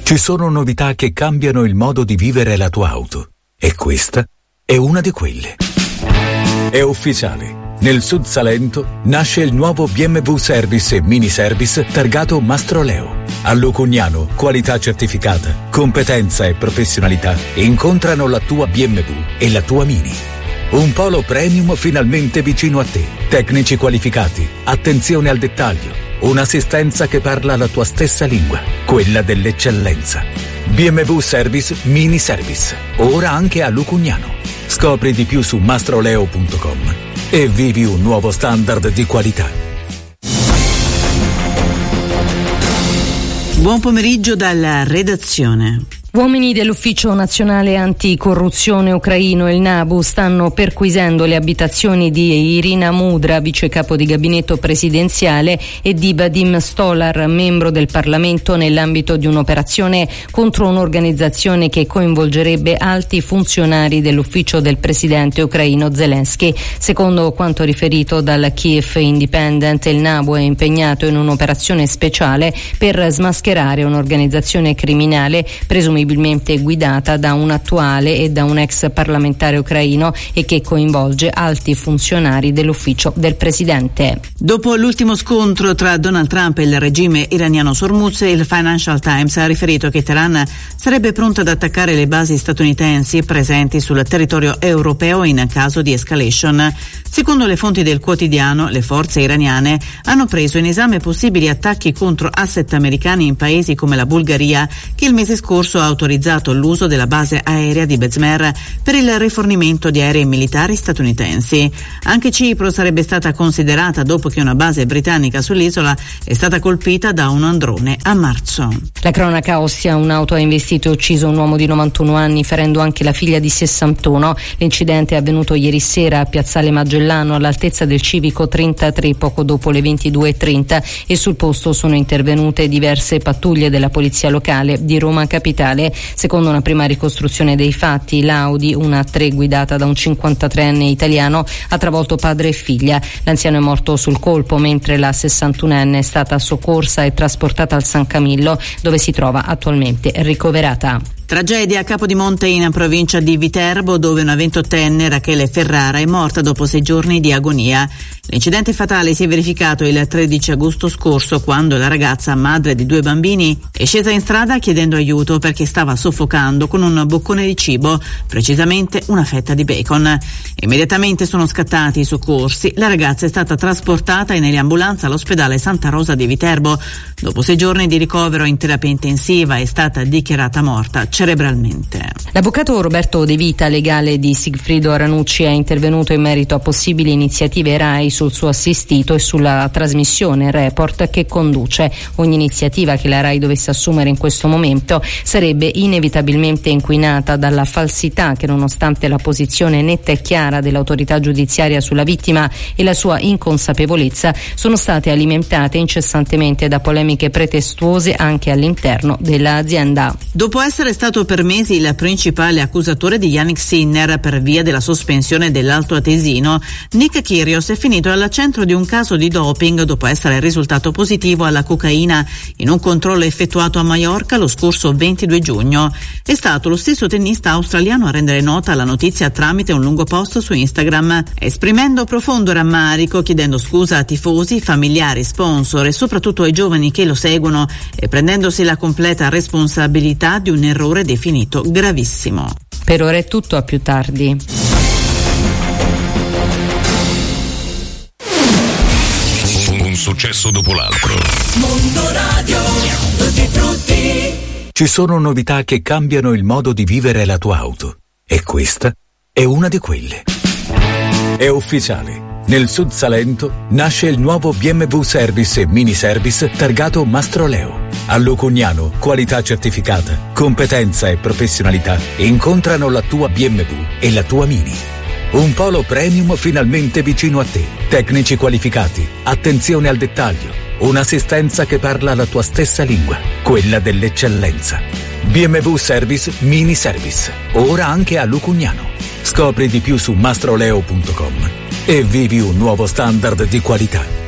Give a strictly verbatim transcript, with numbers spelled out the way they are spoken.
Ci sono novità che cambiano il modo di vivere la tua auto e questa è una di quelle. È ufficiale. Nel Sud Salento nasce il nuovo B M W Service e Mini Service targato Mastroleo. A Lucugnano, qualità certificata, competenza e professionalità incontrano la tua B M W e la tua Mini. Un polo premium finalmente vicino a te. Tecnici qualificati, attenzione al dettaglio, un'assistenza che parla la tua stessa lingua, quella dell'eccellenza. B M W Service Mini Service, ora anche a Lucugnano. Scopri di più su mastroleo punto com e vivi un nuovo standard di qualità. Buon pomeriggio dalla redazione. Uomini dell'Ufficio Nazionale Anticorruzione ucraino, il NABU, stanno perquisendo le abitazioni di Irina Mudra, vice capo di gabinetto presidenziale, e di Vadim Stolar, membro del Parlamento, nell'ambito di un'operazione contro un'organizzazione che coinvolgerebbe alti funzionari dell'ufficio del presidente ucraino Zelensky. Secondo quanto riferito dal Kiev Independent, il NABU è impegnato in un'operazione speciale per smascherare un'organizzazione criminale presumibilmente guidata da un attuale e da un ex parlamentare ucraino e che coinvolge alti funzionari dell'ufficio del presidente. Dopo l'ultimo scontro tra Donald Trump e il regime iraniano su Hormuz, il Financial Times ha riferito che Teheran sarebbe pronta ad attaccare le basi statunitensi presenti sul territorio europeo in caso di escalation. Secondo le fonti del quotidiano, le forze iraniane hanno preso in esame possibili attacchi contro asset americani in paesi come la Bulgaria, che il mese scorso ha autorizzato l'uso della base aerea di Bezmer per il rifornimento di aerei militari statunitensi. Anche Cipro sarebbe stata considerata dopo che una base britannica sull'isola è stata colpita da un drone a marzo. La cronaca a Ostia: un'auto ha investito e ucciso un uomo di novantuno anni, ferendo anche la figlia di sessantuno. L'incidente è avvenuto ieri sera a Piazzale Magellano, all'altezza del civico trentatré, poco dopo le ventidue e trenta, e sul posto sono intervenute diverse pattuglie della polizia locale di Roma Capitale. Secondo una prima ricostruzione dei fatti, l'Audi, una tre guidata da un cinquantatreenne italiano, ha travolto padre e figlia. L'anziano è morto sul colpo, mentre la sessantunenne è stata soccorsa e trasportata al San Camillo, dove si trova attualmente ricoverata. Tragedia a Capodimonte, in provincia di Viterbo, dove una ventottenne, Rachele Ferrara, è morta dopo sei giorni di agonia. L'incidente fatale si è verificato il tredici agosto scorso, quando la ragazza, madre di due bambini, è scesa in strada chiedendo aiuto perché stava soffocando con un boccone di cibo, precisamente una fetta di bacon. Immediatamente sono scattati i soccorsi. La ragazza è stata trasportata in ambulanza all'ospedale Santa Rosa di Viterbo. Dopo sei giorni di ricovero in terapia intensiva è stata dichiarata morta cerebralmente. L'avvocato Roberto De Vita, legale di Sigfrido Ranucci, è intervenuto in merito a possibili iniziative RAI sul suo assistito e sulla trasmissione Report che conduce. Ogni iniziativa che la RAI dovesse assumere in questo momento sarebbe inevitabilmente inquinata dalla falsità che, nonostante la posizione netta e chiara dell'autorità giudiziaria sulla vittima e la sua inconsapevolezza, sono state alimentate incessantemente da polemiche pretestuose anche all'interno dell'azienda. Dopo essere stato per mesi il principale accusatore di Yannick Sinner per via della sospensione dell'Alto Atesino, Nick Kyrgios è finito al centro di un caso di doping dopo essere risultato positivo alla cocaina in un controllo effettuato a Maiorca lo scorso ventidue giugno. È stato lo stesso tennista australiano a rendere nota la notizia tramite un lungo post su Instagram, esprimendo profondo rammarico, chiedendo scusa a tifosi, familiari, sponsor e soprattutto ai giovani che lo seguono, e prendendosi la completa responsabilità di un errore definito gravissimo. Per ora è tutto, a più tardi. Un successo dopo l'altro. Mondo Radio, tutti frutti. Ci sono novità che cambiano il modo di vivere la tua auto e questa è una di quelle. È ufficiale. Nel Sud Salento nasce il nuovo B M W Service e Mini Service targato Mastroleo. A Lucugnano, qualità certificata, competenza e professionalità incontrano la tua B M W e la tua Mini. Un polo premium finalmente vicino a te. Tecnici qualificati, attenzione al dettaglio, un'assistenza che parla la tua stessa lingua, quella dell'eccellenza. B M W Service Mini Service, ora anche a Lucugnano. Scopri di più su mastroleo punto com e vivi un nuovo standard di qualità.